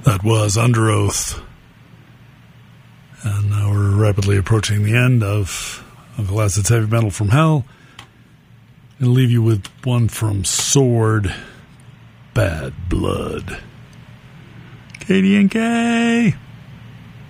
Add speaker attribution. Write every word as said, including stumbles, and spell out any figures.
Speaker 1: That was Under Oath. And now we're rapidly approaching the end of Uncle Acid's Heavy Metal from Hell. I'm going to leave you with one from Sword, Bad Blood. K D N K!